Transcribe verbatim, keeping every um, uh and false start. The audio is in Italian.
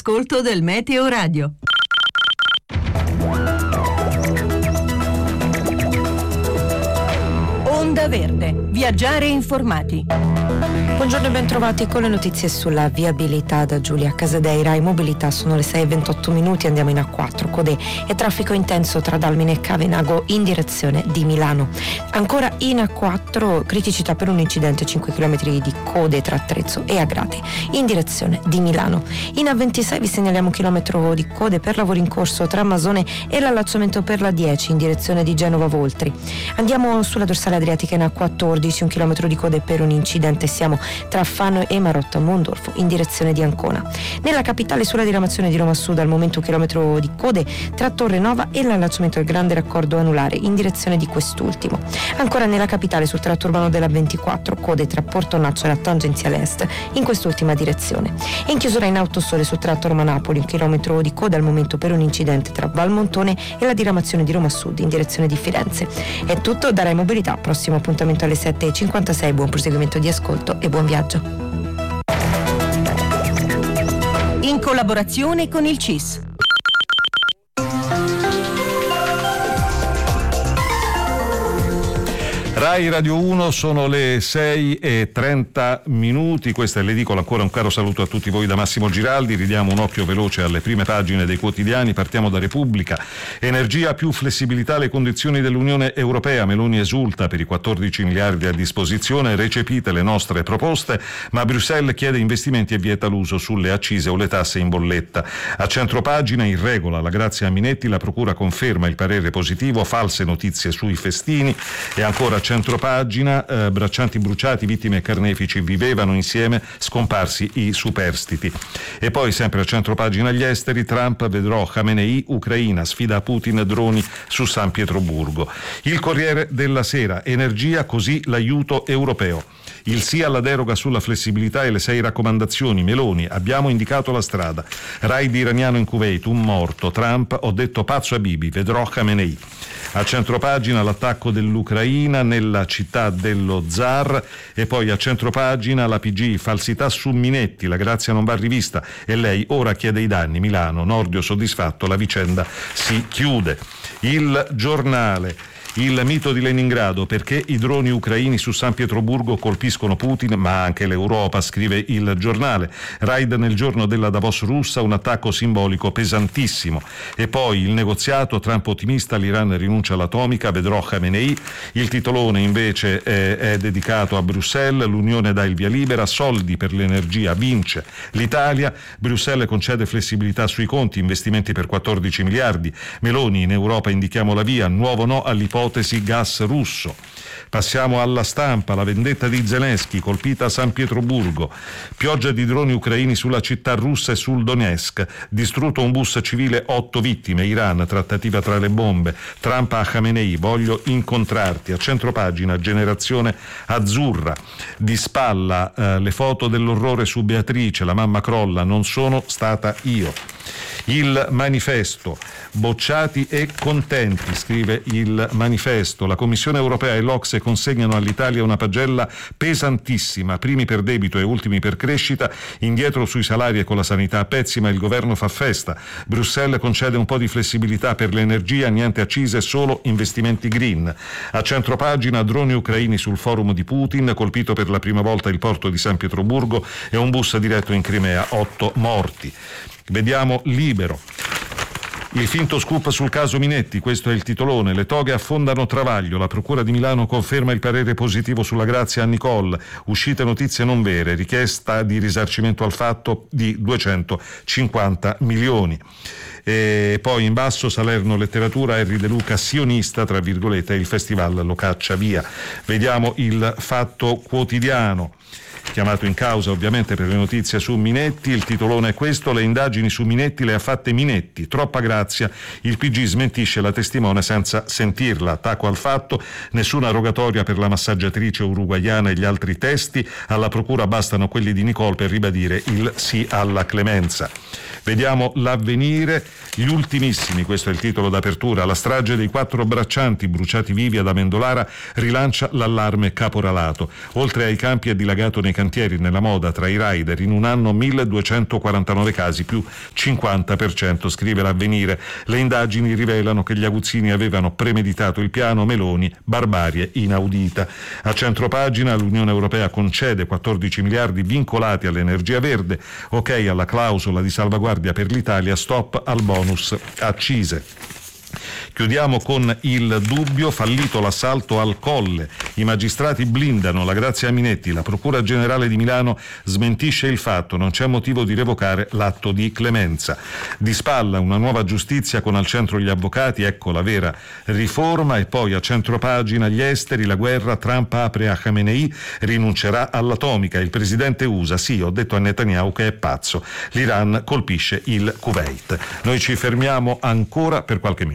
l'ascolto del Meteo Radio. Onda Verde, viaggiare informati. Buongiorno e ben trovati con le notizie sulla viabilità da Giulia Casadeira. In mobilità sono le sei e ventotto minuti, andiamo in A quattro, code e traffico intenso tra Dalmine e Cavenago in direzione di Milano. Ancora in A quattro, criticità per un incidente, cinque chilometri di code tra Trezzo e Agrate in direzione di Milano. In A ventisei vi segnaliamo un chilometro di code per lavori in corso tra Masone e l'allacciamento per la dieci in direzione di Genova Voltri. Andiamo sulla dorsale adriatica in A quattordici, un chilometro di code per un incidente, siamo tra Fano e Marotta Mondolfo in direzione di Ancona. Nella capitale sulla diramazione di Roma Sud al momento un chilometro di code tra Torre Nova e l'allacciamento del grande raccordo anulare in direzione di quest'ultimo. Ancora nella capitale sul tratto urbano della ventiquattro, code tra Porto Nacciola tangenziale est in quest'ultima direzione. E in chiusura in Autosole sul tratto Roma-Napoli un chilometro di coda al momento per un incidente tra Valmontone e la diramazione di Roma Sud in direzione di Firenze. È tutto da Rai Mobilità, prossimo appuntamento alle sette e cinquantasei, buon proseguimento di ascolto e buon viaggio. In collaborazione con il C I S. Rai Radio uno, sono le sei e trenta minuti, questa è l'edicola. Ancora un caro saluto a tutti voi da Massimo Giraldi. Ridiamo un occhio veloce alle prime pagine dei quotidiani. Partiamo da Repubblica. Energia più flessibilità, le condizioni dell'Unione Europea. Meloni esulta per i quattordici miliardi a disposizione, recepite le nostre proposte, ma Bruxelles chiede investimenti e vieta l'uso sulle accise o le tasse in bolletta. A centropagina, in regola la grazia a Minetti, la procura conferma il parere positivo, false notizie sui festini. E ancora centropagina, eh, braccianti bruciati, vittime e carnefici vivevano insieme, scomparsi i superstiti. E poi sempre a centropagina gli esteri, Trump, vedrò Khamenei, Ucraina, sfida a Putin, droni su San Pietroburgo. Il Corriere della Sera, energia, così l'aiuto europeo. Il sì alla deroga sulla flessibilità e le sei raccomandazioni. Meloni, abbiamo indicato la strada. Raid iraniano in Kuwait, un morto. Trump, ho detto pazzo a Bibi, vedrò Khamenei. A centropagina l'attacco dell'Ucraina nella città dello zar. E poi a centropagina la P G, falsità su Minetti, la grazia non va rivista e lei ora chiede i danni. Milano, Nordio soddisfatto, la vicenda si chiude. Il Giornale. Il mito di Leningrado, perché i droni ucraini su San Pietroburgo colpiscono Putin ma anche l'Europa, scrive il giornale. Raid nel giorno della Davos russa, un attacco simbolico pesantissimo. E poi il negoziato, Trump ottimista, l'Iran rinuncia all'atomica, vedrò Khamenei. Il titolone invece è, è dedicato a Bruxelles, l'Unione dà il via libera, soldi per l'energia, vince l'Italia, Bruxelles concede flessibilità sui conti, investimenti per quattordici miliardi, Meloni, in Europa indichiamo la via, nuovo no all'ipotesi ipotesi gas russo. Passiamo alla Stampa, la vendetta di Zelensky, colpita a San Pietroburgo, pioggia di droni ucraini sulla città russa e sul Donetsk, distrutto un bus civile, otto vittime, Iran, trattativa tra le bombe, Trump a Khamenei, voglio incontrarti. A centropagina, generazione azzurra, di spalla eh, le foto dell'orrore su Beatrice, la mamma crolla, non sono stata io. Il Manifesto, bocciati e contenti, scrive il Manifesto. La Commissione Europea e l'Ocse consegnano all'Italia una pagella pesantissima, primi per debito e ultimi per crescita, indietro sui salari e con la sanità a pezzi, ma il governo fa festa. Bruxelles concede un po' di flessibilità per l'energia, niente accise, solo investimenti green. A centropagina, droni ucraini sul forum di Putin, colpito per la prima volta il porto di San Pietroburgo e un bus diretto in Crimea, otto morti. Vediamo Libero. Il finto scoop sul caso Minetti, questo è il titolone. Le toghe affondano Travaglio, la procura di Milano conferma il parere positivo sulla grazia a Nicole, uscite notizie non vere, richiesta di risarcimento al fatto di duecentocinquanta milioni. E poi in basso, Salerno letteratura, Henry De Luca sionista, tra virgolette, il festival lo caccia via. Vediamo il Fatto Quotidiano, chiamato in causa ovviamente per le notizie su Minetti. Il titolone è questo: le indagini su Minetti le ha fatte Minetti, troppa grazia, il P G smentisce la testimone senza sentirla. Attacco al Fatto, nessuna rogatoria per la massaggiatrice uruguaiana e gli altri testi, alla procura bastano quelli di Nicole per ribadire il sì alla clemenza. Vediamo l'Avvenire, gli ultimissimi, questo è il titolo d'apertura. La strage dei quattro braccianti bruciati vivi ad Amendolara rilancia l'allarme caporalato. Oltre ai campi è dilagato nei cantieri, nella moda, tra i rider. In un anno milleduecentoquarantanove casi, più cinquanta per cento, scrive l'Avvenire. Le indagini rivelano che gli aguzzini avevano premeditato il piano Meloni, barbarie inaudita. A centropagina l'Unione Europea concede quattordici miliardi vincolati all'energia verde, ok alla clausola di salvaguardia per l'Italia, stop al bonus accise. Chiudiamo con Il Dubbio, fallito l'assalto al Colle. I magistrati blindano la Grazia Minetti, la Procura Generale di Milano smentisce il fatto, non c'è motivo di revocare l'atto di clemenza. Di spalla una nuova giustizia con al centro gli avvocati, ecco la vera riforma. E poi a centropagina gli esteri, la guerra, Trump apre a Khamenei, rinuncerà all'atomica, il presidente U S A, sì, ho detto a Netanyahu che è pazzo, l'Iran colpisce il Kuwait. Noi ci fermiamo ancora per qualche minuto.